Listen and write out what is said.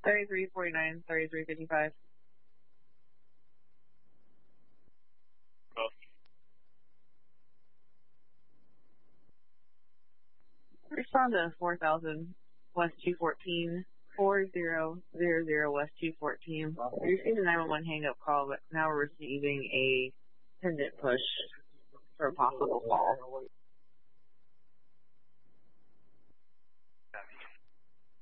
3349, 3355. Respond to 4000 West 214, 4000 West 214. We received a 911 hang-up call, but now we're receiving a pendant push for a possible fall.